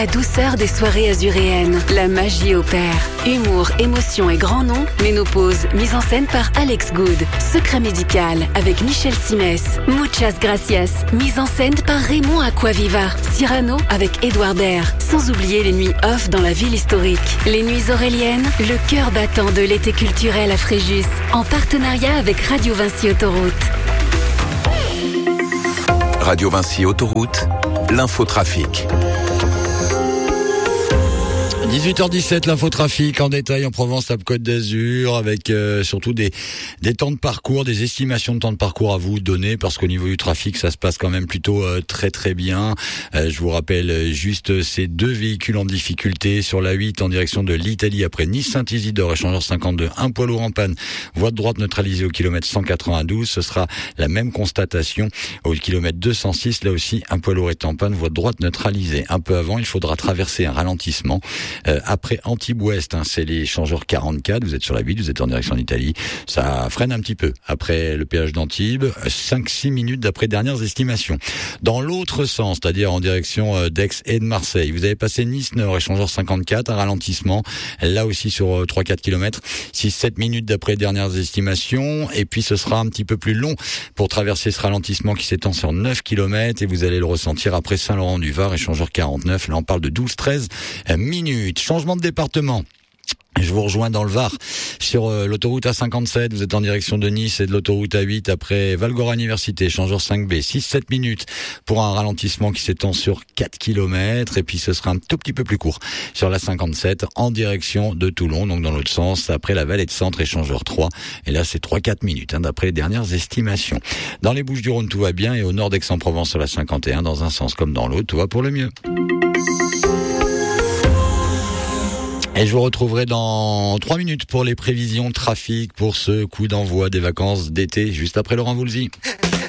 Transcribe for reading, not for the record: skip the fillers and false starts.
La douceur des soirées azuréennes, la magie opère. Humour, émotion et grand nom, Ménopause, mise en scène par Alex Good. Secret médical avec Michel Simès. Muchas gracias, mise en scène par Raymond Aquaviva. Cyrano avec Édouard Baird. Sans oublier les nuits off dans la ville historique. Les nuits auréliennes, le cœur battant de l'été culturel à Fréjus, en partenariat avec Radio Vinci Autoroute. Radio Vinci Autoroute, l'infotrafic. 18h17, l'infotrafic en détail en Provence-Alpes-Côte d'Azur avec surtout des temps de parcours, des estimations de temps de parcours à vous donner parce qu'au niveau du trafic, ça se passe quand même plutôt très très bien. Je vous rappelle juste ces deux véhicules en difficulté sur la 8 en direction de l'Italie après Nice-Saint-Isidore, échangeur 52, un poids lourd en panne, voie de droite neutralisée au kilomètre 192. Ce sera la même constatation au kilomètre 206, là aussi un poids lourd est en panne, voie de droite neutralisée. Un peu avant, il faudra traverser un ralentissement. Après Antibes-Ouest, c'est l'échangeur 44, vous êtes sur la 8, vous êtes en direction d'Italie, ça freine un petit peu. Après le péage d'Antibes, 5-6 minutes d'après dernières estimations. Dans l'autre sens, c'est-à-dire en direction d'Aix et de Marseille, vous avez passé Nice-Nord, échangeur 54, un ralentissement, là aussi sur 3-4 km, 6-7 minutes d'après dernières estimations, et puis ce sera un petit peu plus long pour traverser ce ralentissement qui s'étend sur 9 km, et vous allez le ressentir après Saint-Laurent-du-Var, échangeur 49, là on parle de 12-13 minutes. Changement de département. Je vous rejoins dans le Var sur l'autoroute A57, vous êtes en direction de Nice et de l'autoroute A8 après Valgora Université, échangeur 5B, 6-7 minutes pour un ralentissement qui s'étend sur 4 km et puis ce sera un tout petit peu plus court sur la 57 en direction de Toulon, donc dans l'autre sens après la Vallée de Centre, échangeur 3 et là c'est 3-4 minutes d'après les dernières estimations. Dans les Bouches-du-Rhône tout va bien et au nord d'Aix-en-Provence sur la 51 dans un sens comme dans l'autre tout va pour le mieux. Et je vous retrouverai dans 3 minutes pour les prévisions trafic pour ce coup d'envoi des vacances d'été, juste après Laurent Voulzy.